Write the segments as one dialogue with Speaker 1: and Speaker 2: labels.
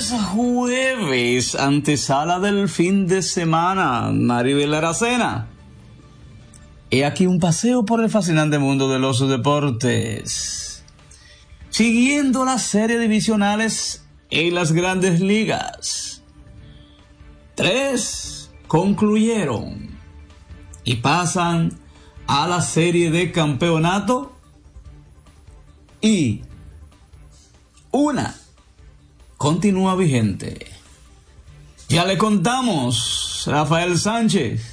Speaker 1: Es jueves, antesala del fin de semana. Maribel Aracena. He aquí un paseo por el fascinante mundo de los deportes. Siguiendo las series divisionales en las grandes ligas. 3 concluyeron y pasan a la serie de campeonato. Y una continúa vigente. Ya le contamos, Rafael Sánchez.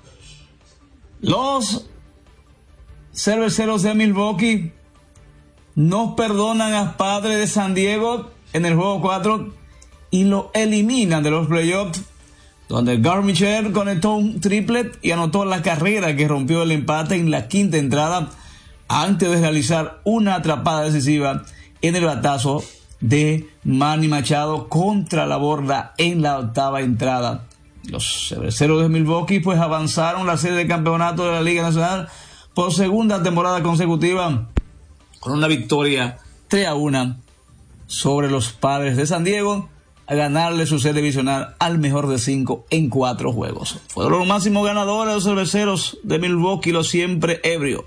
Speaker 1: Los Cerveceros de Milwaukee no perdonan a Padres de San Diego en el juego 4 y lo eliminan de los playoffs, donde Garmicher conectó un triplet y anotó la carrera que rompió el empate en la quinta entrada antes de realizar una atrapada decisiva en el batazo de Manny Machado contra la borda en la octava entrada. Los Cerveceros de Milwaukee pues avanzaron la serie de campeonato de la Liga Nacional por segunda temporada consecutiva con una victoria 3-1 sobre los Padres de San Diego, a ganarle su serie divisional al mejor de 5 en 4 juegos. Fueron los máximos ganadores de los Cerveceros de Milwaukee, los siempre ebrios.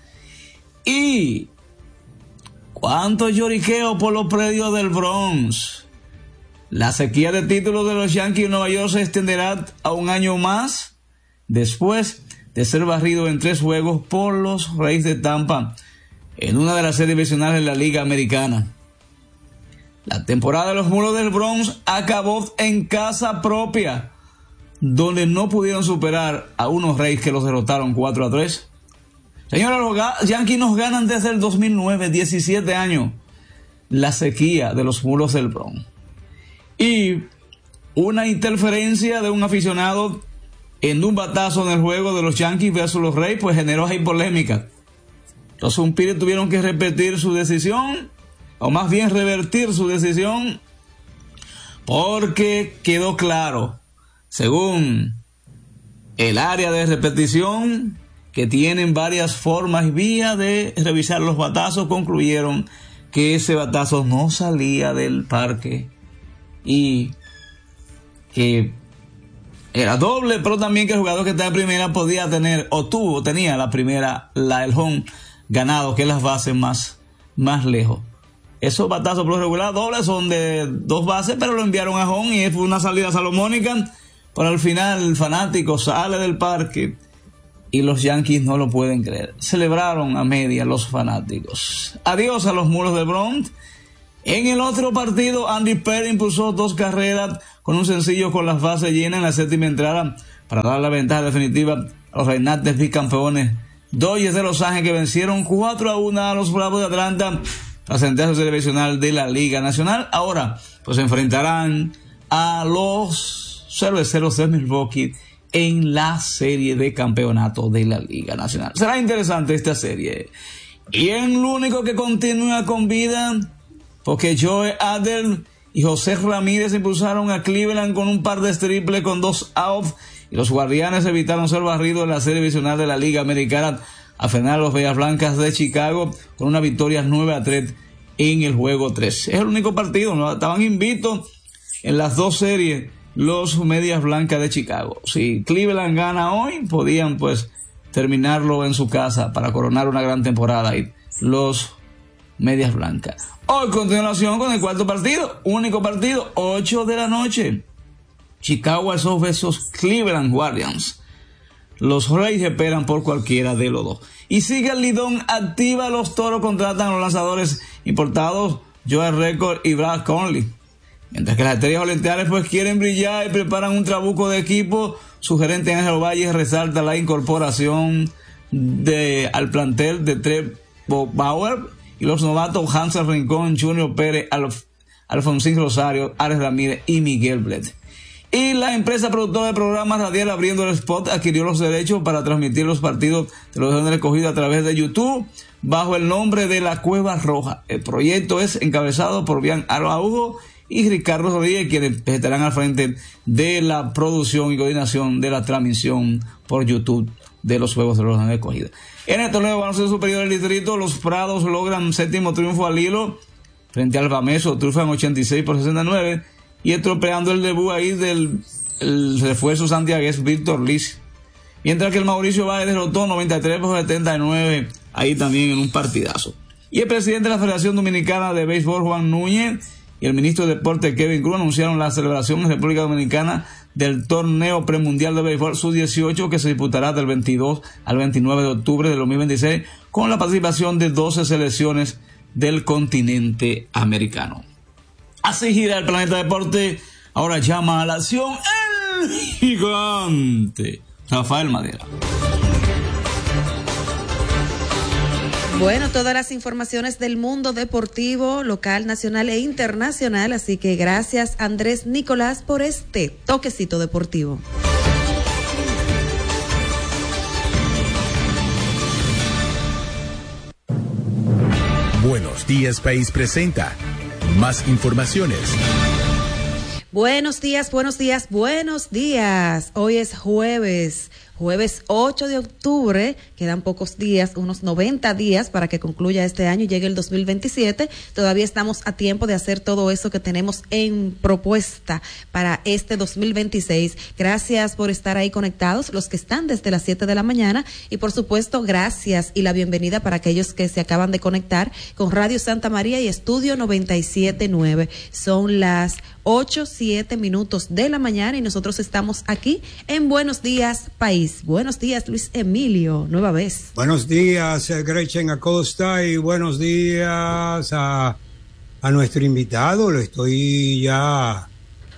Speaker 1: Y cuánto lloriqueo por los predios del Bronx. La sequía de títulos de los Yankees de Nueva York se extenderá a un año más después de ser barrido en 3 juegos por los Rays de Tampa en una de las series divisionales de la Liga Americana. La temporada de los Mulos del Bronx acabó en casa propia, donde no pudieron superar a unos Rays que los derrotaron 4-3. Señores, los Yankees nos ganan desde el 2009, 17 años, la sequía de los Mulos del Bronx. Y una interferencia de un aficionado en un batazo en el juego de los Yankees versus los Rays, pues generó ahí polémica. Los umpires tuvieron que repetir su decisión, o más bien revertir su decisión, porque quedó claro, según el área de repetición, que tienen varias formas y vías de revisar los batazos, concluyeron que ese batazo no salía del parque y que era doble, pero también que el jugador que está en primera podía tener, tenía la primera, el home ganado, que es las bases más lejos. Esos batazos por lo regular dobles son de 2 bases, pero lo enviaron a home y fue una salida salomónica, pero al final el fanático sale del parque y los Yankees no lo pueden creer. Celebraron a media los fanáticos. Adiós a los Mulos del Bronx. En el otro partido, Andy Perry impulsó 2 carreras con un sencillo con las bases llenas en la séptima entrada para dar la ventaja definitiva a los reinantes bicampeones Dodgers de Los Ángeles, que vencieron 4-1 a los Bravos de Atlanta para sentarse serie divisional de la Liga Nacional. Ahora pues se enfrentarán a los Cerveceros de Milwaukee en la serie de campeonato de la Liga Nacional. Será interesante esta serie. Y en lo único que continúa con vida, porque Joe Adler y José Ramírez impulsaron a Cleveland con un par de triples con 2 outs, y los Guardianes evitaron ser barridos en la serie divisional de la Liga Americana a frenar a los Medias Blancas de Chicago con una victoria 9-3 en el juego 3. Es el único partido, ¿no? Estaban invictos en las 2 series los Medias Blancas de Chicago. Si Cleveland gana hoy, podían pues terminarlo en su casa para coronar una gran temporada y los Medias Blancas. Hoy continuación con el cuarto partido, único partido, 8 de la noche. Chicago versus Cleveland Guardians. Los Rays esperan por cualquiera de los dos. Y sigue el lidón activa. Los Toros contratan a los lanzadores importados Joe Record y Brad Conley. Mientras que las Estrellas Orientales pues quieren brillar y preparan un trabuco de equipo. Su gerente Ángel Valle resalta la incorporación al plantel de Trevor Bauer y los novatos Hansel Rincón, Junior Pérez, Alfonsín Rosario, Alex Ramírez y Miguel Bled. Y la empresa productora de programas radial Abriendo el Spot adquirió los derechos para transmitir los partidos de los Leones del Escogido a través de YouTube bajo el nombre de La Cueva Roja. El proyecto es encabezado por Bian Araujo y Ricardo Rodríguez, quienes estarán al frente de la producción y coordinación de la transmisión por YouTube de los juegos de los Leones del Escogido. En el torneo de baloncesto superior del distrito, los Prados logran 7º triunfo al hilo frente al Bameso, triunfan 86-69. y estropeando el debut ahí del el refuerzo santiagués Víctor Liz. Mientras que el Mauricio Báez derrotó 93-79 ahí también en un partidazo. Y el presidente de la Federación Dominicana de Béisbol, Juan Núñez, y el ministro de Deporte, Kevin Cruz, anunciaron la celebración en República Dominicana del torneo premundial de béisbol sub-18 que se disputará del 22 al 29 de octubre del 2026 con la participación de 12 selecciones del continente americano. Así gira el Planeta Deporte. Ahora llama a la acción el gigante Rafael Madera.
Speaker 2: Bueno, todas las informaciones del mundo deportivo, local, nacional e internacional, así que gracias Andrés Nicolás por este toquecito deportivo.
Speaker 3: Buenos Días País presenta más informaciones.
Speaker 2: Buenos días, buenos días, buenos días. Hoy es jueves 8 de octubre, quedan pocos días, unos 90 días para que concluya este año y llegue el 2027. Todavía estamos a tiempo de hacer todo eso que tenemos en propuesta para este 2026. Gracias por estar ahí conectados, los que están desde las 7 de la mañana, y por supuesto, gracias y la bienvenida para aquellos que se acaban de conectar con Radio Santa María y Estudio 97.9. Son las 8:07 de la mañana y nosotros estamos aquí en Buenos Días País. Buenos días, Luis Emilio, nueva vez.
Speaker 4: Buenos días, Gretchen Acosta, y buenos días a nuestro invitado. Lo estoy ya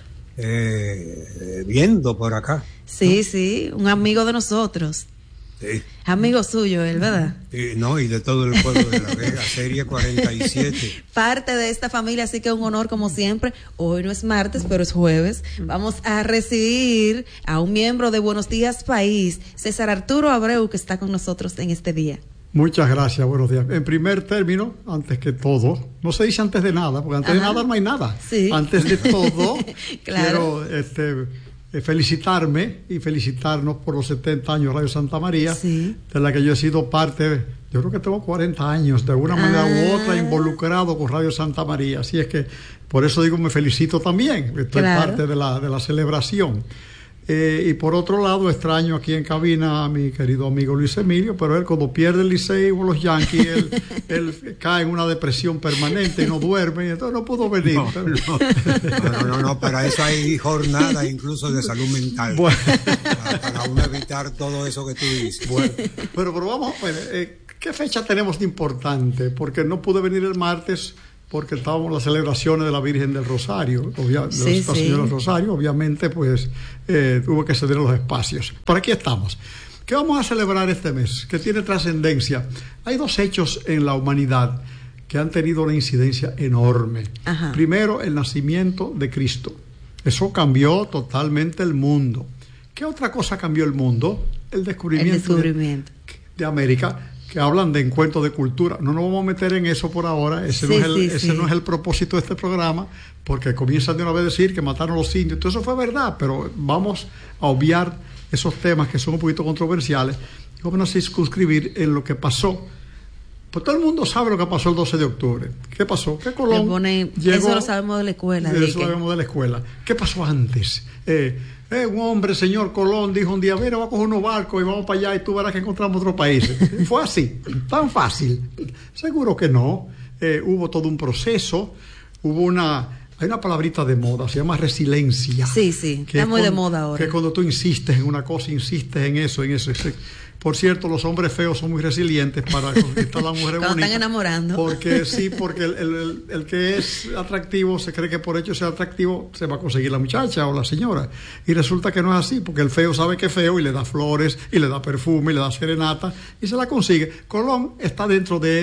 Speaker 4: viendo por acá.
Speaker 2: Sí,
Speaker 4: ¿no?
Speaker 2: Sí, un amigo de nosotros.
Speaker 4: Sí.
Speaker 2: Amigo suyo, él, ¿verdad?
Speaker 4: No, y de todo el pueblo de La Vega, Serie 47.
Speaker 2: Parte de esta familia, así que un honor como siempre. Hoy no es martes, pero es jueves. Vamos a recibir a un miembro de Buenos Días País, César Arturo Abreu, que está con nosotros en este día.
Speaker 5: Muchas gracias, buenos días. En primer término, antes que todo, no se dice antes de nada, porque antes de nada no hay nada.
Speaker 2: Sí.
Speaker 5: Antes de todo,
Speaker 2: claro.
Speaker 5: Quiero felicitarme y felicitarnos por los 70 años de Radio Santa María,
Speaker 2: sí,
Speaker 5: de la que yo he sido parte. Yo creo que tengo 40 años, de alguna manera u otra, involucrado con Radio Santa María. Así es que, por eso digo, me felicito también. Estoy parte de la celebración. Y por otro lado, extraño aquí en cabina a mi querido amigo Luis Emilio, pero él cuando pierde el Licey o los Yankees, él cae en una depresión permanente y no duerme, y entonces no pudo venir.
Speaker 4: No, para eso hay jornada incluso de salud mental. Bueno. Para uno evitar todo eso que tú dices.
Speaker 5: Bueno, pero vamos a ver, ¿qué fecha tenemos de importante? Porque no pude venir el martes porque estábamos en las celebraciones de la Virgen del Rosario, Señora del Rosario, obviamente, pues tuvo que ceder los espacios. Por aquí estamos. ¿Qué vamos a celebrar este mes? Que tiene trascendencia. Hay dos hechos en la humanidad que han tenido una incidencia enorme. Ajá. Primero, el nacimiento de Cristo. Eso cambió totalmente el mundo. ¿Qué otra cosa cambió el mundo? El descubrimiento. De América, que hablan de encuentros de cultura. No nos vamos a meter en eso por ahora. Ese no es el propósito de este programa, porque comienzan de una vez a decir que mataron a los indios. Todo eso fue verdad, pero vamos a obviar esos temas que son un poquito controversiales y vamos a circunscribir en lo que pasó. Pues todo el mundo sabe lo que pasó el 12 de octubre. ¿Qué pasó? Que Colón llegó,
Speaker 2: eso lo sabemos de la escuela.
Speaker 5: Eso lo sabemos de la escuela. ¿Qué pasó antes? Un hombre, señor Colón, dijo un día, mira, vamos a coger unos barcos y vamos para allá y tú verás que encontramos otro país. Fue así, tan fácil. Seguro que no. Hubo todo un proceso, hay una palabrita de moda, se llama resiliencia.
Speaker 2: Sí, está muy de moda ahora.
Speaker 5: Que cuando tú insistes en una cosa, insistes en eso. Por cierto, los hombres feos son muy resilientes para conquistar a la mujer bonita.
Speaker 2: Cuando están enamorando.
Speaker 5: Porque el que es atractivo se cree que por hecho de ser atractivo se va a conseguir la muchacha o la señora. Y resulta que no es así, porque el feo sabe que es feo y le da flores, y le da perfume, y le da serenata, y se la consigue. Colón está dentro de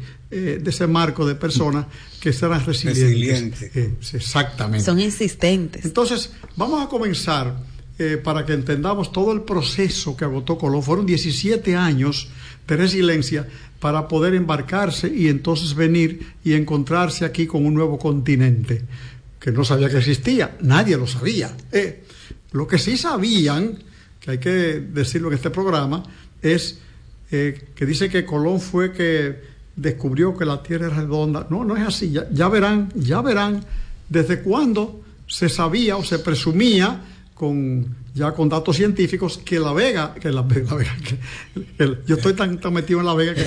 Speaker 5: ese marco de personas que serán resilientes. Exactamente.
Speaker 2: Son insistentes.
Speaker 5: Entonces, vamos a comenzar. Para que entendamos todo el proceso que agotó Colón. Fueron 17 años de resiliencia para poder embarcarse y entonces venir y encontrarse aquí con un nuevo continente que no sabía que existía, nadie lo sabía. Lo que sí sabían, que hay que decirlo en este programa, es que dice que Colón fue que descubrió que la Tierra es redonda. No es así. Ya verán desde cuándo se sabía o se presumía con datos científicos que La Vega, yo estoy tan metido en La Vega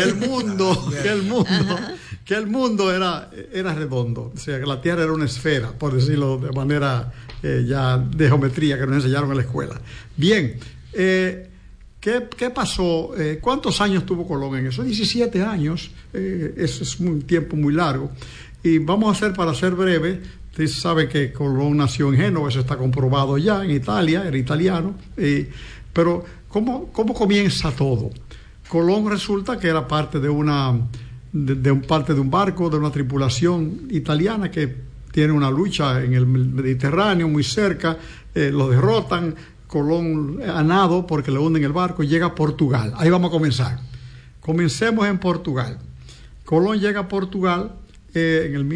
Speaker 5: que el mundo era redondo, o sea, que la Tierra era una esfera, por decirlo de manera ya de geometría que nos enseñaron en la escuela. Bien, ¿qué pasó? ¿Cuántos años tuvo Colón en eso? 17 años, eso es un tiempo muy largo. Y para ser breve, usted sabe que Colón nació en Génova, eso está comprobado ya, en Italia, era italiano. Pero, ¿cómo comienza todo? Colón resulta que era parte de un barco, de una tripulación italiana que tiene una lucha en el Mediterráneo, muy cerca, lo derrotan. Colón a nado porque le hunden el barco y llega a Portugal. Ahí vamos a comenzar. Comencemos en Portugal. Colón llega a Portugal en el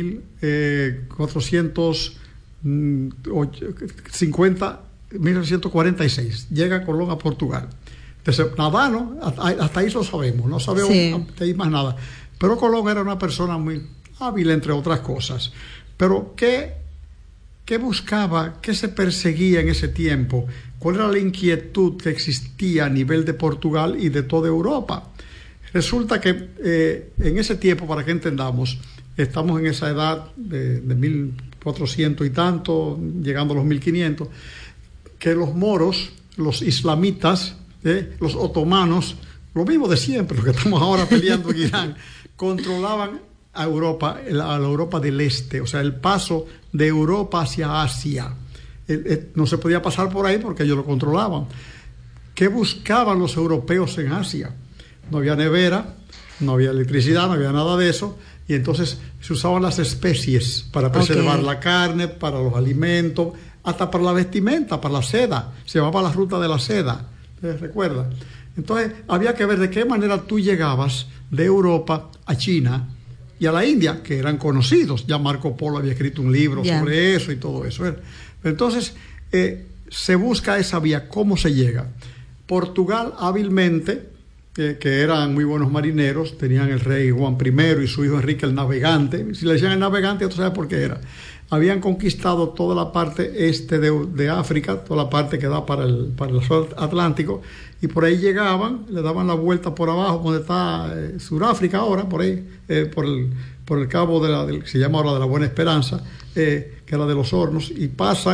Speaker 5: 1946. Llega Colón a Portugal. Entonces, nada, ¿no? Hasta ahí lo sabemos. No sabemos hasta ahí más nada. Pero Colón era una persona muy hábil, entre otras cosas. Pero, ¿qué buscaba? ¿Qué se perseguía en ese tiempo? ¿Cuál era la inquietud que existía a nivel de Portugal y de toda Europa? Resulta que en ese tiempo, para que entendamos, estamos en esa edad de 1400 y tanto, llegando a los 1500, que los moros, los islamitas, los otomanos, lo mismo de siempre, lo que estamos ahora peleando en Irán, controlaban a Europa, a la Europa del Este, o sea, el paso de Europa hacia Asia. No se podía pasar por ahí porque ellos lo controlaban. ¿Qué buscaban los europeos en Asia? No había nevera, no había electricidad, no había nada de eso, y entonces se usaban las especies para preservar la carne, para los alimentos, hasta para la vestimenta, para la seda. Se llamaba la ruta de la seda, ¿te recuerdas? Entonces había que ver de qué manera tú llegabas de Europa a China y a la India, que eran conocidos. Ya Marco Polo había escrito un libro sobre eso y todo eso. Entonces, se busca esa vía. ¿Cómo se llega? Portugal hábilmente, que eran muy buenos marineros, tenían el rey Juan I y su hijo Enrique el Navegante. Si le decían el Navegante, tú sabes por qué era. Habían conquistado toda la parte este de África, toda la parte que da para el sur Atlántico, y por ahí llegaban, le daban la vuelta por abajo, donde está Sudáfrica ahora, por ahí, por el cabo que se llama ahora de la Buena Esperanza, que era de los Hornos, y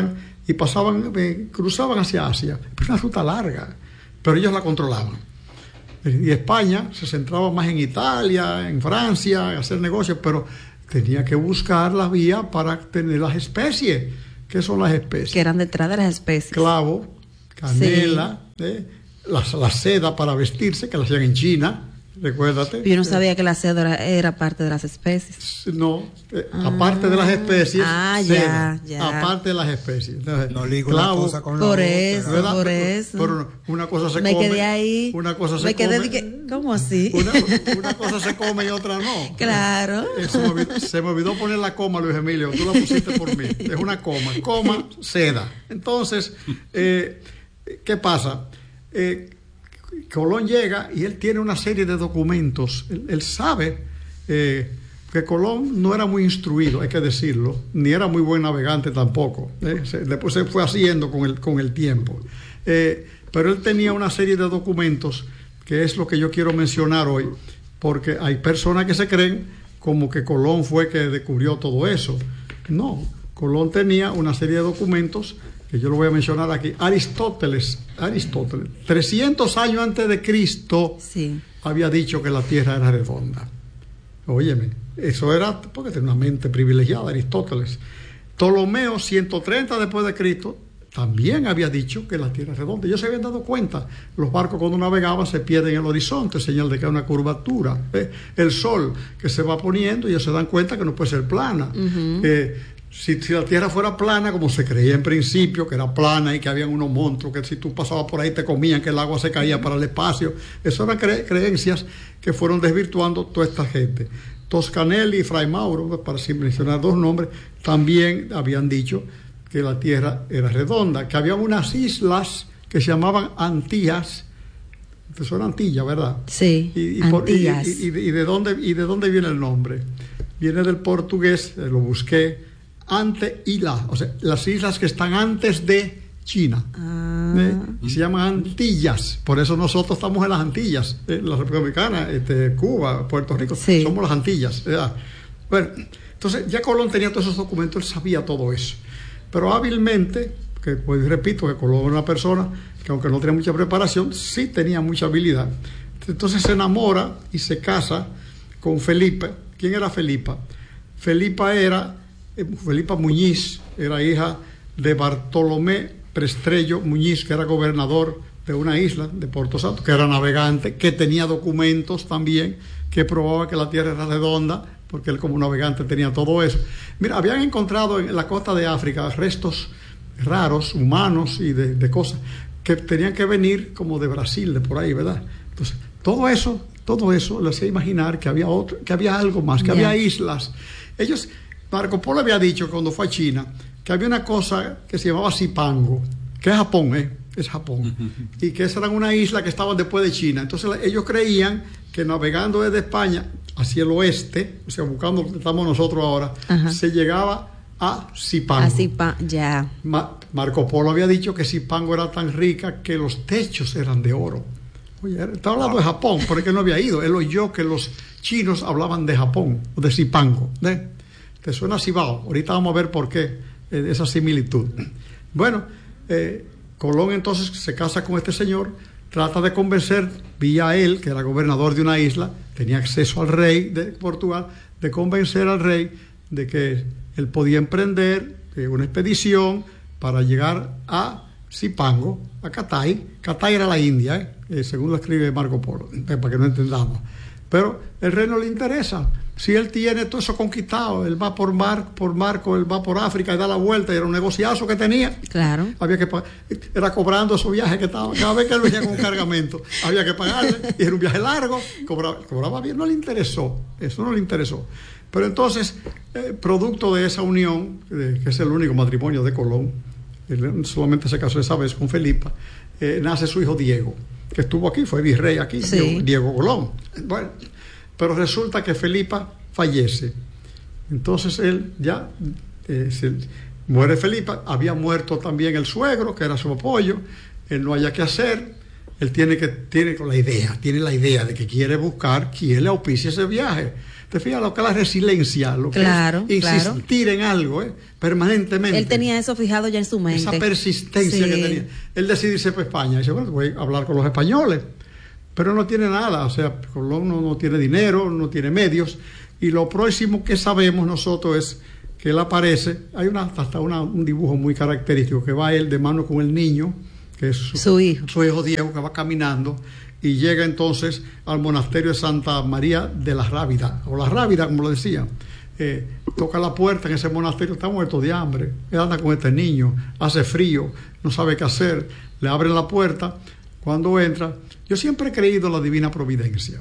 Speaker 5: cruzaban hacia Asia. Es una ruta larga, pero ellos la controlaban. Y España se centraba más en Italia, en Francia, en hacer negocios, pero tenía que buscar la vía para tener las especies. ¿Qué son las especies?
Speaker 2: Que eran detrás de las especies.
Speaker 5: Clavo, canela, la seda para vestirse, que la hacían en China, recuérdate.
Speaker 2: Yo no sabía que la seda era parte de las especies.
Speaker 5: No, aparte de las especies, seda,
Speaker 2: ya.
Speaker 5: aparte de las especies. Entonces,
Speaker 4: no ligo una cosa con la
Speaker 2: por
Speaker 4: otra.
Speaker 2: eso, por eso.
Speaker 5: Pero una cosa se
Speaker 2: me
Speaker 5: come.
Speaker 2: Quedé ahí.
Speaker 5: Una cosa se
Speaker 2: me
Speaker 5: come.
Speaker 2: Quedé ¿cómo así?
Speaker 5: Una cosa se come y otra no.
Speaker 2: Claro.
Speaker 5: Se me olvidó poner la coma, Luis Emilio. Tú la pusiste por mí. Es una coma. Coma, seda. Entonces, ¿qué pasa? Colón llega y él tiene una serie de documentos. Él sabe que Colón no era muy instruido, hay que decirlo, ni era muy buen navegante tampoco. Después se fue haciendo con el tiempo. Pero él tenía una serie de documentos, que es lo que yo quiero mencionar hoy, porque hay personas que se creen como que Colón fue que descubrió todo eso. No, Colón tenía una serie de documentos que yo lo voy a mencionar aquí. Aristóteles, 300 años antes de Cristo, había dicho que la Tierra era redonda. Óyeme, eso era porque tenía una mente privilegiada, Aristóteles. Ptolomeo, 130 después de Cristo, también había dicho que la Tierra es redonda. Ellos se habían dado cuenta. Los barcos cuando navegaban se pierden en el horizonte, señal de que hay una curvatura. El sol que se va poniendo, ellos se dan cuenta que no puede ser plana. Si la Tierra fuera plana, como se creía en principio, que era plana y que habían unos monstruos que si tú pasabas por ahí te comían, que el agua se caía para el espacio, esas eran creencias que fueron desvirtuando toda esta gente. Toscanelli y Fray Mauro, para mencionar dos nombres, también habían dicho que la Tierra era redonda, que había unas islas que se llamaban Antillas. Son Antillas, ¿verdad?
Speaker 2: Sí,
Speaker 5: Antillas. ¿Y de dónde viene el nombre? Viene del portugués, lo busqué, Ante-Isla, o sea, las islas que están antes de China. Y se llaman Antillas. Por eso nosotros estamos en las Antillas, la República Dominicana, Cuba, Puerto Rico,
Speaker 2: sí.
Speaker 5: Somos las Antillas. Bueno, entonces ya Colón tenía todos esos documentos, él sabía todo eso. Pero hábilmente, que pues repito, que Colón era una persona que aunque no tenía mucha preparación, sí tenía mucha habilidad. Entonces se enamora y se casa con Felipa. ¿Quién era Felipa? Felipa Muñiz, era hija de Bartolomé Prestrello Muñiz, que era gobernador de una isla de Puerto Santo, que era navegante, que tenía documentos también que probaba que la tierra era redonda, porque él como navegante tenía todo eso. Mira, habían encontrado en la costa de África restos raros, humanos y de cosas que tenían que venir como de Brasil, de por ahí, ¿verdad? Entonces, todo eso le hacía imaginar que había algo más, que había islas. Marco Polo había dicho cuando fue a China que había una cosa que se llamaba Zipango, que es Japón, es Japón, y que esa era una isla que estaba después de China. Entonces ellos creían que navegando desde España hacia el oeste, o sea, buscando donde estamos nosotros ahora, se llegaba a Zipango.
Speaker 2: Ya.
Speaker 5: Marco Polo había dicho que Zipango era tan rica que los techos eran de oro. Oye, estaba hablando de Japón, porque no había ido. Él oyó que los chinos hablaban de Japón, o de Zipango. Te suena Cibao. Ahorita vamos a ver por qué esa similitud. Bueno, Colón entonces se casa con este señor, trata de convencer vía él, que era gobernador de una isla, tenía acceso al rey de Portugal, de convencer al rey de que él podía emprender una expedición para llegar a Zipango, a Catay. Catay era la India, según lo escribe Marco Polo, para que no entendamos. Pero el rey no le interesa. Si él tiene todo eso conquistado, él va por Marco, él va por África y da la vuelta, y era un negociazo que tenía.
Speaker 2: Claro.
Speaker 5: Había que era cobrando esos viajes que estaba, cada vez que él venía con un cargamento, había que pagarle, y era un viaje largo, cobraba bien, no le interesó, eso no le interesó. Pero entonces, producto de esa unión, que es el único matrimonio de Colón, él solamente se casó esa vez con Felipa, nace su hijo Diego, que estuvo aquí, fue virrey aquí,
Speaker 2: sí.
Speaker 5: Diego Colón. Bueno, pero resulta que Felipa fallece. Entonces él ya muere Felipa, había muerto también el suegro, que era su apoyo, él no haya qué hacer, él tiene la idea de que quiere buscar quién le auspicia ese viaje. Te fijas lo que es la resiliencia, lo que es insistir en algo, permanentemente.
Speaker 2: Él tenía eso fijado ya en su mente.
Speaker 5: Esa persistencia que tenía. Él decide irse para España. Y dice, bueno, voy a hablar con los españoles. Pero no tiene nada. O sea, Colón no tiene dinero, no tiene medios. Y lo próximo que sabemos nosotros es que él aparece. Hay un dibujo muy característico, que va él de mano con el niño, que es su hijo Diego, que va caminando. Y llega entonces al monasterio de Santa María de la Rábida, o la Rábida, como lo decían. Toca la puerta en ese monasterio, está muerto de hambre. Él anda con este niño, hace frío, no sabe qué hacer. Le abren la puerta. Cuando entra, yo siempre he creído en la divina providencia.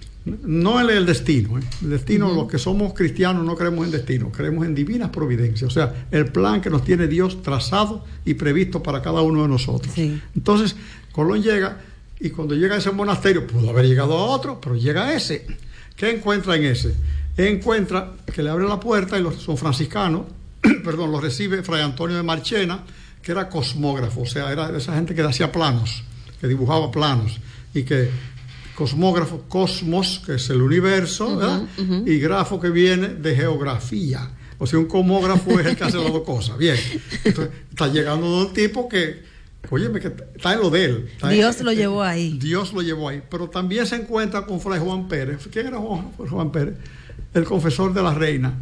Speaker 5: No en el destino. El destino, los que somos cristianos no creemos en destino, creemos en divinas providencias. O sea, el plan que nos tiene Dios trazado y previsto para cada uno de nosotros. Sí. Entonces, Colón llega. Y cuando llega a ese monasterio, pudo haber llegado a otro, pero llega a ese. ¿Qué encuentra en ese? Encuentra que le abren la puerta y son franciscanos, lo recibe Fray Antonio de Marchena, que era cosmógrafo, o sea, era de esa gente que hacía planos, que dibujaba planos, y que cosmógrafo, cosmos, que es el universo, ¿verdad? Y grafo, que viene de geografía. O sea, un cosmógrafo es el que hace las dos cosas. Bien. Entonces, está llegando de un tipo que óyeme, que está en lo de él.
Speaker 2: Dios lo llevó ahí.
Speaker 5: Dios lo llevó ahí. Pero también se encuentra con Fray Juan Pérez. ¿Quién era Juan Pérez? El confesor de la reina.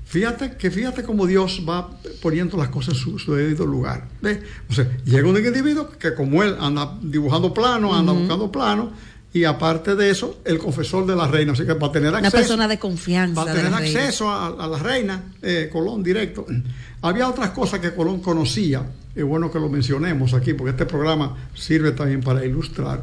Speaker 5: Fíjate cómo Dios va poniendo las cosas en su debido lugar. ¿Ves? O sea, llega un individuo que como él anda dibujando planos, anda buscando planos, y aparte de eso, el confesor de la reina. Así que para tener acceso...
Speaker 2: Una persona de confianza.
Speaker 5: Para tener acceso a la reina, Colón directo. Había otras cosas que Colón conocía. Es bueno que lo mencionemos aquí, porque este programa sirve también para ilustrar.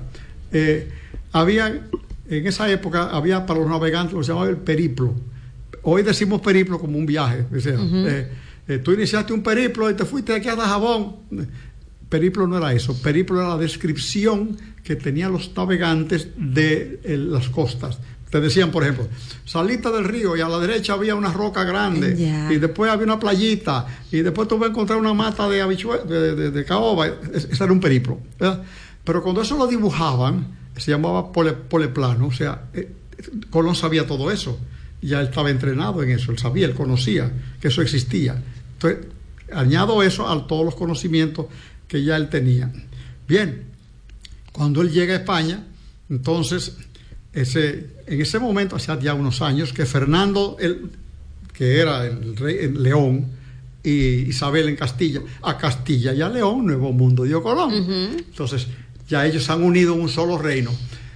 Speaker 5: En esa época, había para los navegantes lo que se llamaba el periplo. Hoy decimos periplo como un viaje. O sea, tú iniciaste un periplo y te fuiste de aquí a Dajabón. Periplo no era eso. Periplo era la descripción que tenían los navegantes de las costas. Te decían, por ejemplo, saliste del río y a la derecha había una roca grande, y después había una playita, y después tú vas a encontrar una mata de caoba. Ese era un periplo, ¿verdad? Pero cuando eso lo dibujaban, se llamaba poleplano. O sea, Colón sabía todo eso. Ya él estaba entrenado en eso, él sabía, él conocía que eso existía. Entonces, añado eso a todos los conocimientos que ya él tenía. Bien, cuando él llega a España, entonces, en ese momento, hace ya unos años, que Fernando, que era el rey en León, y Isabel en Castilla, a Castilla y a León, Nuevo Mundo dio Colón. Entonces, ya ellos se han unido en un solo reino.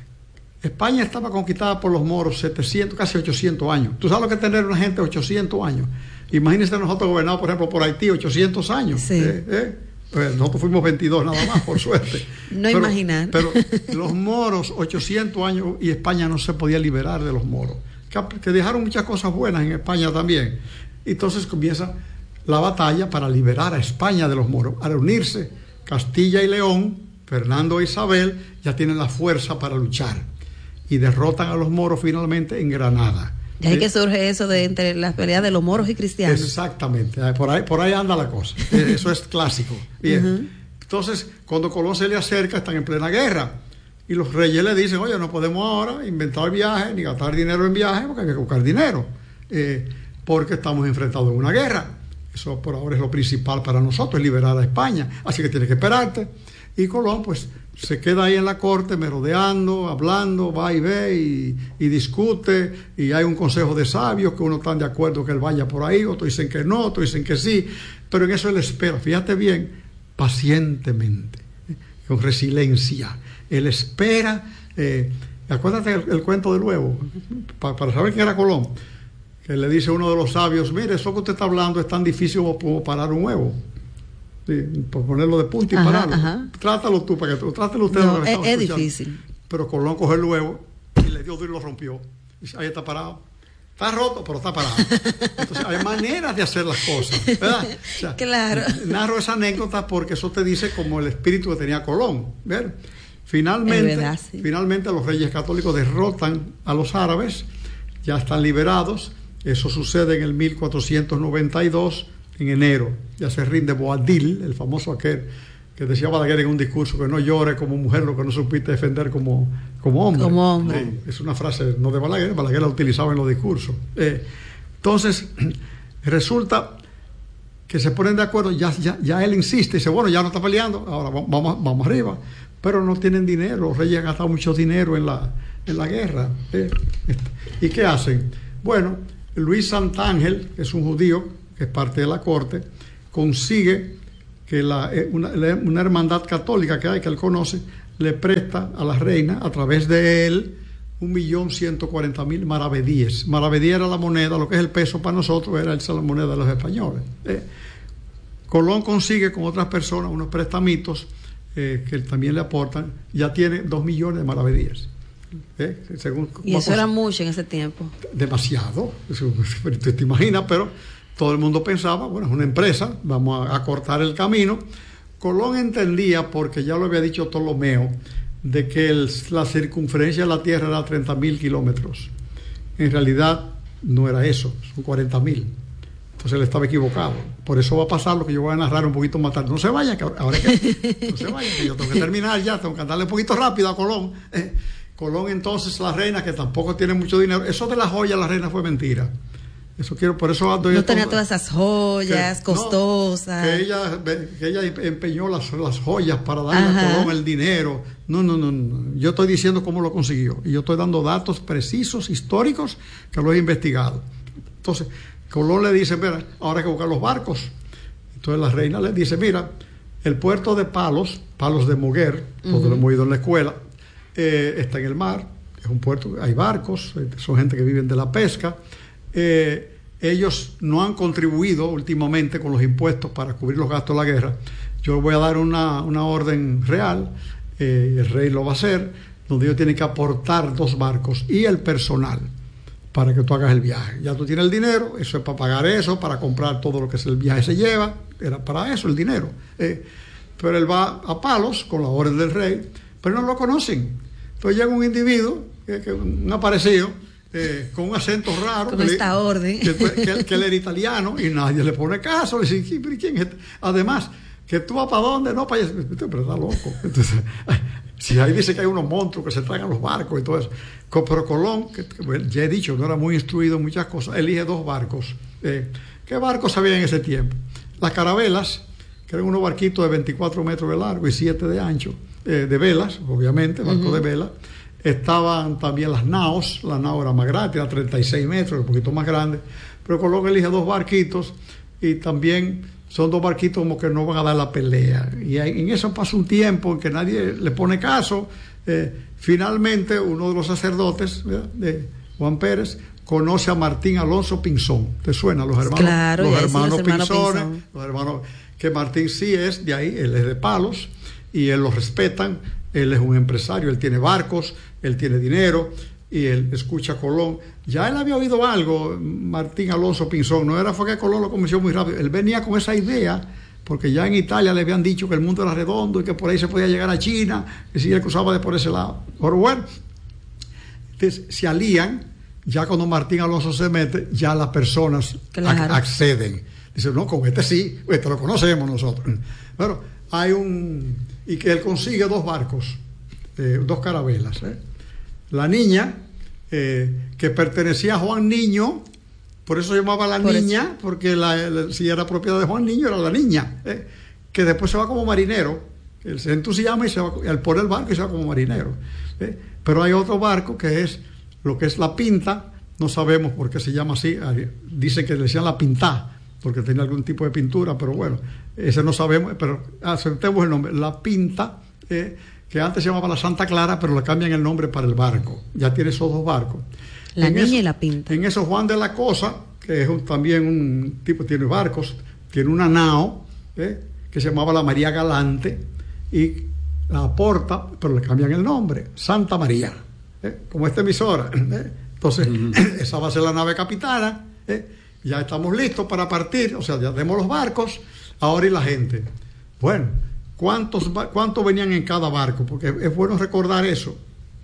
Speaker 5: España estaba conquistada por los moros 700, casi 800 años. ¿Tú sabes lo que es tener una gente 800 años? Imagínense nosotros gobernados, por ejemplo, por Haití 800 años.
Speaker 2: Sí.
Speaker 5: Pues nosotros fuimos 22 nada más, por suerte.
Speaker 2: Imaginar.
Speaker 5: Pero los moros 800 años, y España no se podía liberar de los moros, que dejaron muchas cosas buenas en España también. Entonces comienza la batalla para liberar a España de los moros. Al unirse Castilla y León, Fernando e Isabel ya tienen la fuerza para luchar y derrotan a los moros finalmente en Granada.
Speaker 2: De ahí que surge eso de entre las peleas de los moros y cristianos.
Speaker 5: Exactamente, por ahí anda la cosa. Eso es clásico. Bien. Entonces, cuando Colón se le acerca, están en plena guerra. Y los reyes le dicen, oye, no podemos ahora inventar viajes ni gastar dinero en viajes, porque hay que buscar dinero. Porque estamos enfrentados en una guerra. Eso por ahora es lo principal para nosotros, es liberar a España. Así que tienes que esperarte. Y Colón, pues, se queda ahí en la corte merodeando, hablando, va y ve y discute, y hay un consejo de sabios que uno está de acuerdo que él vaya por ahí, otros dicen que no, otros dicen que sí, pero en eso él espera, fíjate bien, pacientemente, con resiliencia. Él espera. Acuérdate el cuento del huevo, para saber quién era Colón, que le dice uno de los sabios, mire, eso que usted está hablando es tan difícil como parar un huevo. Sí, por ponerlo de punta y pararlo. Trátalo tú, para que trátelo usted.
Speaker 2: No, es difícil.
Speaker 5: Pero Colón cogió el huevo y le dio duro y lo rompió. Y ahí está parado. Está roto, pero está parado. Entonces, hay maneras de hacer las cosas, ¿verdad? O sea,
Speaker 2: claro.
Speaker 5: Narro esa anécdota porque eso te dice como el espíritu que tenía Colón. ¿Ver? Finalmente,
Speaker 2: verdad, sí.
Speaker 5: Finalmente los reyes católicos derrotan a los árabes, ya están liberados. Eso sucede en el 1492. En enero, ya se rinde Boabdil, el famoso aquel que decía Balaguer en un discurso, que no llore como mujer lo que no supiste defender como hombre.
Speaker 2: Como hombre.
Speaker 5: Es una frase no de Balaguer, Balaguer la utilizaba en los discursos. Entonces, resulta que se ponen de acuerdo, ya él insiste, dice, bueno, ya no está peleando, ahora vamos arriba, pero no tienen dinero, los reyes han gastado mucho dinero en la guerra. ¿Y qué hacen? Bueno, Luis Santángel, que es un judío, que es parte de la corte, consigue que una hermandad católica que él conoce, le presta a la reina, a través de él, 1.140.000 maravedíes. Maravedí era la moneda, lo que es el peso para nosotros, era esa la moneda de los españoles. Colón consigue con otras personas unos prestamitos que también le aportan, ya tiene 2 millones de maravedíes.
Speaker 2: Y eso era mucho en ese tiempo.
Speaker 5: Demasiado, te imaginas, pero todo el mundo pensaba, bueno, es una empresa, vamos a cortar el camino. Colón entendía, porque ya lo había dicho Ptolomeo, de que la circunferencia de la Tierra era 30.000 kilómetros. En realidad no era eso, son 40.000. Entonces él estaba equivocado. Por eso va a pasar lo que yo voy a narrar un poquito más tarde. No se vaya, que ahora no se vaya, que yo tengo que terminar ya, tengo que andarle un poquito rápido a Colón. Colón, entonces, la reina, que tampoco tiene mucho dinero, eso de las joyas, la reina fue mentira. Por eso
Speaker 2: no tenía todas esas joyas costosas.
Speaker 5: Que ella empeñó las joyas para darle a Colón el dinero. No. Yo estoy diciendo cómo lo consiguió. Y yo estoy dando datos precisos, históricos, que lo he investigado. Entonces, Colón le dice, mira, ahora hay que buscar los barcos. Entonces la reina le dice, mira, el puerto de Palos de Moguer, porque lo hemos ido en la escuela, está en el mar, es un puerto, hay barcos, son gente que viven de la pesca. Ellos no han contribuido últimamente con los impuestos para cubrir los gastos de la guerra. Yo voy a dar una orden real, el rey lo va a hacer, donde ellos tienen que aportar 2 barcos y el personal para que tú hagas el viaje. Ya tú tienes el dinero, eso es para pagar eso, para comprar todo lo que el viaje se lleva, era para eso el dinero. Pero él va a Palos con la orden del rey, pero no lo conocen. Entonces llega un individuo, un aparecido, con un acento raro.
Speaker 2: Con esta orden.
Speaker 5: Que él era italiano y nadie le pone caso. Le dice, ¿quién es este? Además, que tú vas para dónde, no para allá. Pero está loco. Entonces, si ahí dice que hay unos monstruos que se tragan los barcos y todo eso. Pero Colón, que ya he dicho, no era muy instruido en muchas cosas, elige 2 barcos. ¿Qué barcos había en ese tiempo? Las carabelas, que eran unos barquitos de 24 metros de largo y 7 de ancho, de velas, obviamente, barcos de vela. Estaban también las naos. La nao era más grande, era 36 metros, un poquito más grande. Pero Colón elige 2 barquitos y también son 2 barquitos como que no van a dar la pelea. Y en eso pasa un tiempo en que nadie le pone caso. Finalmente, uno de los sacerdotes, de Juan Pérez, conoce a Martín Alonso Pinzón. ¿Te suena? Los hermanos,
Speaker 2: claro,
Speaker 5: los hermanos
Speaker 2: Pinzones.
Speaker 5: Los hermanos, que Martín sí es de ahí, él es de Palos y él lo respetan. Él es un empresario, él tiene barcos, él tiene dinero y él escucha a Colón. Ya él había oído algo, Martín Alonso Pinzón, fue que Colón lo convenció muy rápido. Él venía con esa idea, porque ya en Italia le habían dicho que el mundo era redondo y que por ahí se podía llegar a China, y si él cruzaba de por ese lado. Pero bueno, entonces se alían, ya cuando Martín Alonso se mete, ya las personas acceden. Dicen, no, con este sí, este lo conocemos nosotros. Pero hay y que él consigue 2 barcos, 2 carabelas. La Niña, que pertenecía a Juan Niño, por eso se llamaba La Niña, porque si era propiedad de Juan Niño, era La Niña, que después se va como marinero. Él se entusiasma y se va, él pone el barco y se va como marinero. Pero hay otro barco que es lo que es La Pinta, no sabemos por qué se llama así, dice que le decían La Pintá, porque tenía algún tipo de pintura, pero bueno, ese no sabemos, pero aceptemos el nombre, La Pinta, que antes se llamaba La Santa Clara, pero le cambian el nombre para el barco. Ya tiene esos 2 barcos.
Speaker 2: La Niña y La Pinta.
Speaker 5: En eso Juan de la Cosa, que es también un tipo, tiene barcos, tiene una nao, que se llamaba la María Galante, y la aporta, pero le cambian el nombre, Santa María, como esta emisora. Entonces, esa va a ser la nave capitana. Ya estamos listos para partir, o sea, ya tenemos los barcos, ahora y la gente. Bueno, ¿cuántos venían en cada barco? Porque es bueno recordar eso.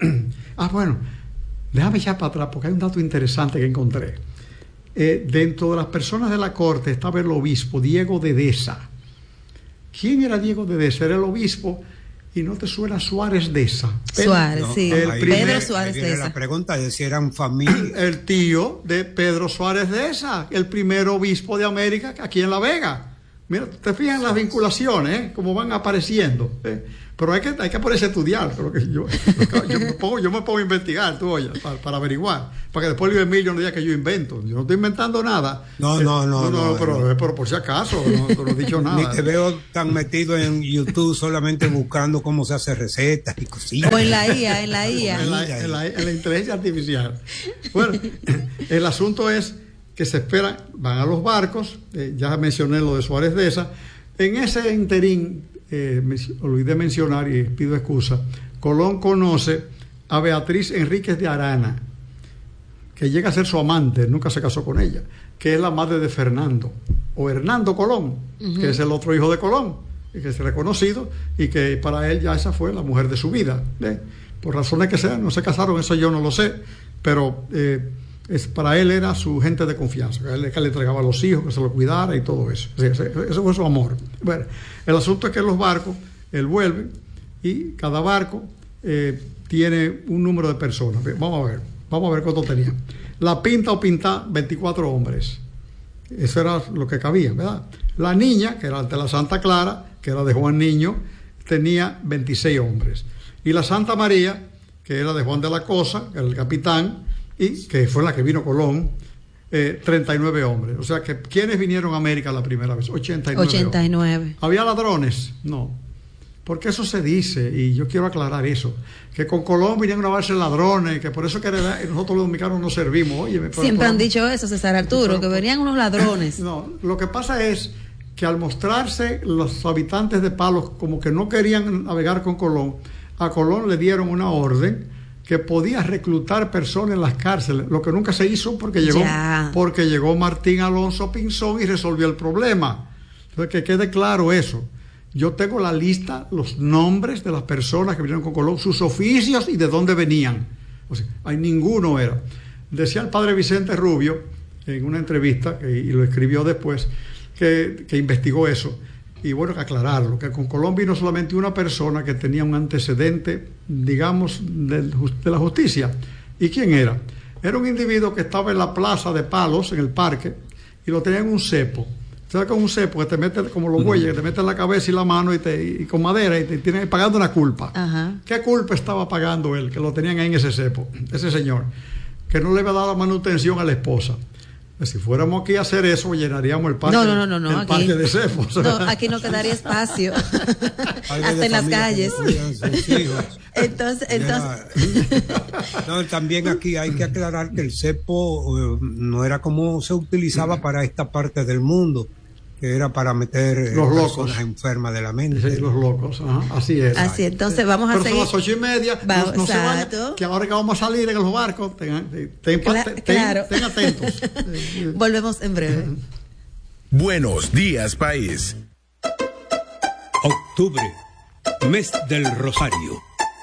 Speaker 5: Bueno, déjame echar para atrás, porque hay un dato interesante que encontré. Dentro de las personas de la corte estaba el obispo Diego de Deza. ¿Quién era Diego de Deza? Era el obispo, y no te suena Suárez Deza.
Speaker 2: Suárez, sí.
Speaker 4: Pedro Suárez Deza. La pregunta es si eran familia.
Speaker 5: El tío de Pedro Suárez Deza, el primer obispo de América aquí en La Vega. Mira, te fijas en las vinculaciones, cómo van apareciendo. Pero hay que ponerse a estudiar. Pero que yo me pongo a investigar, tú oye, para averiguar. Para que después Luis Emilio no diga que yo invento. Yo no estoy inventando nada.
Speaker 4: No,
Speaker 5: pero por si acaso, no he dicho nada.
Speaker 4: Ni te veo tan metido en YouTube solamente buscando cómo se hace recetas y cositas.
Speaker 2: O en la IA. En
Speaker 5: la inteligencia artificial. Bueno, el asunto es que se esperan, van a los barcos, ya mencioné lo de Suárez Deza. En ese interín, olvidé mencionar y pido excusa, Colón conoce a Beatriz Enríquez de Arana, que llega a ser su amante, nunca se casó con ella, que es la madre de Fernando, o Hernando Colón, que es el otro hijo de Colón, que es reconocido, y que para él ya esa fue la mujer de su vida. Por razones que sean, no se casaron, eso yo no lo sé, pero para él era su gente de confianza, que le entregaba a los hijos, que se lo cuidara y todo eso. Eso fue su amor. Bueno, el asunto es que los barcos, él vuelve y cada barco tiene un número de personas. Vamos a ver cuánto tenían. La Pinta o Pintá, 24 hombres. Eso era lo que cabía, ¿verdad? La Niña, que era de la Santa Clara, que era de Juan Niño, tenía 26 hombres. Y la Santa María, que era de Juan de la Cosa, que era el capitán, y que fue la que vino Colón, 39 hombres. O sea que ¿quiénes vinieron a América la primera vez? 89. ¿Había ladrones? No. Porque eso se dice, y yo quiero aclarar eso, que con Colón vinieron a grabarse ladrones, que por eso que nosotros los dominicanos no servimos. Oye,
Speaker 2: siempre han dicho eso, César Arturo, que venían unos ladrones.
Speaker 5: No, lo que pasa es que al mostrarse los habitantes de Palos como que no querían navegar con Colón, a Colón le dieron una orden que podía reclutar personas en las cárceles, lo que nunca se hizo porque llegó Martín Alonso Pinzón y resolvió el problema. Entonces, que quede claro eso. Yo tengo la lista, los nombres de las personas que vinieron con Colón, sus oficios y de dónde venían. O sea, hay ninguno era. Decía el padre Vicente Rubio, en una entrevista, y lo escribió después, que investigó eso. Y bueno, que aclararlo, que con Colón vino solamente una persona que tenía un antecedente, digamos, de la justicia. ¿Y quién era? Era un individuo que estaba en la plaza de Palos, en el parque, y lo tenía en un cepo. ¿Sabes? Con un cepo que te mete como los bueyes, que te mete en la cabeza y la mano y con madera y te tienen pagando una culpa.
Speaker 2: Ajá.
Speaker 5: ¿Qué culpa estaba pagando él? Que lo tenían ahí en ese cepo, ese señor, que no le había dado manutención a la esposa. Si fuéramos aquí a hacer eso, llenaríamos el parque,
Speaker 2: el
Speaker 5: aquí, parque de cepos.
Speaker 2: No, aquí no quedaría espacio. Hasta en las calles. Entonces.
Speaker 4: No, también aquí hay que aclarar que el cepo no era como se utilizaba para esta parte del mundo, que era para meter
Speaker 5: los
Speaker 4: personas enfermas de la mente.
Speaker 5: Sí, los locos, ajá, así es.
Speaker 2: Así, entonces vamos a seguir.
Speaker 5: Son las 8:30, no se vayan, que ahora que vamos a salir en los barcos, estén atentos.
Speaker 2: Volvemos en breve.
Speaker 3: Buenos días, país.
Speaker 4: Octubre, mes del Rosario.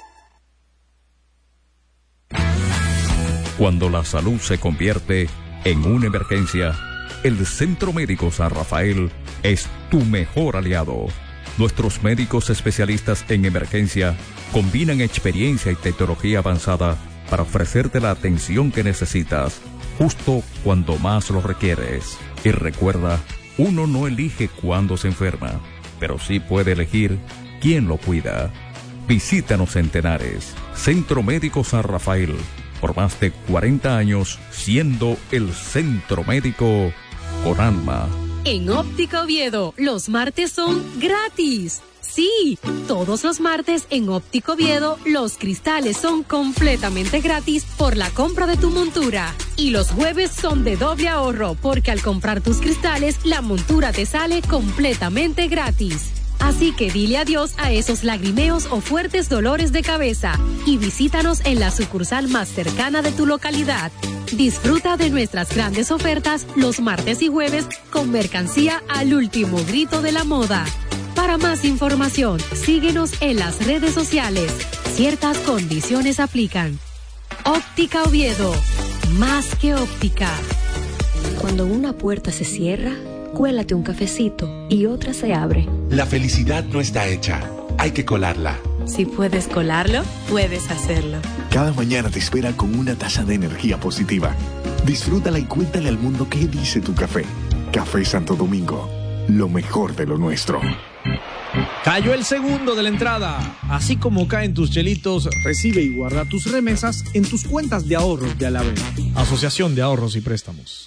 Speaker 6: Cuando la salud se convierte en una emergencia, el Centro Médico San Rafael es tu mejor aliado. Nuestros médicos especialistas en emergencia combinan experiencia y tecnología avanzada para ofrecerte la atención que necesitas, justo cuando más lo requieres. Y recuerda, uno no elige cuándo se enferma, pero sí puede elegir quién lo cuida. Visítanos en Tenares, Centro Médico San Rafael, por más de 40 años siendo el centro médico con alma.
Speaker 7: En Óptica Oviedo, los martes son gratis. Sí, todos los martes en Óptica Oviedo, los cristales son completamente gratis por la compra de tu montura. Y los jueves son de doble ahorro, porque al comprar tus cristales, la montura te sale completamente gratis. Así que dile adiós a esos lagrimeos o fuertes dolores de cabeza y visítanos en la sucursal más cercana de tu localidad. Disfruta de nuestras grandes ofertas los martes y jueves con mercancía al último grito de la moda. Para más información, síguenos en las redes sociales. Ciertas condiciones aplican. Óptica Oviedo, más que óptica.
Speaker 8: Cuando una puerta se cierra, cuélate un cafecito y otra se abre.
Speaker 9: La felicidad no está hecha, hay que colarla.
Speaker 7: Si puedes colarlo, puedes hacerlo.
Speaker 10: Cada mañana te espera con una taza de energía positiva. Disfrútala y cuéntale al mundo qué dice tu café. Café Santo Domingo, lo mejor de lo nuestro.
Speaker 11: Cayó el segundo de la entrada. Así como caen tus chelitos, recibe y guarda tus remesas en tus cuentas de ahorros de Alavés. Asociación de Ahorros y Préstamos.